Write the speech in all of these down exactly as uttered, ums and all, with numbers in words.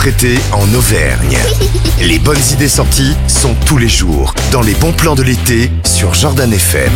traité en Auvergne. Les bonnes idées sorties sont tous les jours dans les bons plans de l'été sur Jordan F M.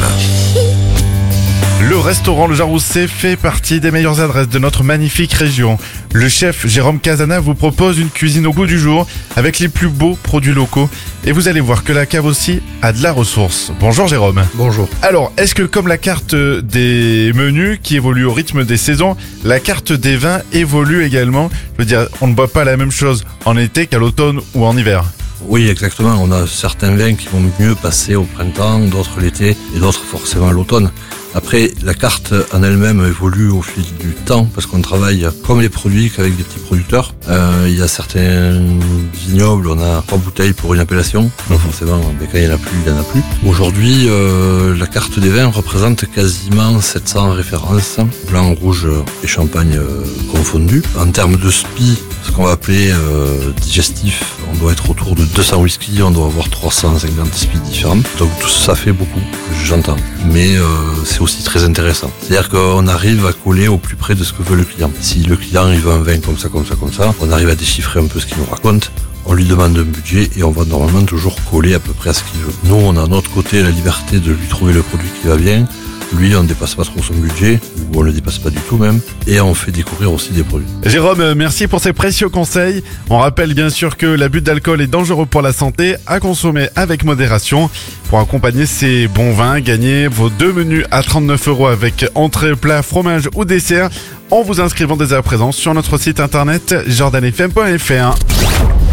Le restaurant Le Jarousset fait partie des meilleures adresses de notre magnifique région. Le chef Jérôme Casana vous propose une cuisine au goût du jour avec les plus beaux produits locaux. Et vous allez voir que la cave aussi a de la ressource. Bonjour Jérôme. Bonjour. Alors, est-ce que comme la carte des menus qui évolue au rythme des saisons, la carte des vins évolue également? Je veux dire, on ne boit pas la même chose en été qu'à l'automne ou en hiver. Oui, exactement. On a certains vins qui vont mieux passer au printemps, d'autres l'été et d'autres forcément à l'automne. Après, la carte en elle-même évolue au fil du temps parce qu'on travaille comme les produits qu'avec des petits producteurs. Euh, il y a certains vignobles, on a trois bouteilles pour une appellation. Donc forcément, mais quand il n'y en a plus, il n'y en a plus. Aujourd'hui, euh, la carte des vins représente quasiment sept cents références, blanc, rouge et champagne euh, confondus. En termes de S P I, ce qu'on va appeler euh, digestif, on doit être autour de deux cents whisky, on doit avoir trois cent cinquante S P I différents. Donc tout ça fait beaucoup, j'entends. Mais euh, c'est aussi très intéressant. C'est-à-dire qu'on arrive à coller au plus près de ce que veut le client. Si le client il veut un vin comme ça, comme ça, comme ça, on arrive à déchiffrer un peu ce qu'il nous raconte. On lui demande un budget et on va normalement toujours coller à peu près à ce qu'il veut. Nous, on a de notre côté la liberté de lui trouver le produit qui va bien. Lui, on ne dépasse pas trop son budget, ou on ne le dépasse pas du tout même, et on fait découvrir aussi des produits. Jérôme, merci pour ces précieux conseils. On rappelle bien sûr que l'abus d'alcool est dangereux pour la santé, à consommer avec modération. Pour accompagner ces bons vins, gagnez vos deux menus à trente-neuf euros avec entrée, plat, fromage ou dessert en vous inscrivant dès à présent sur notre site internet jordan f m point f r.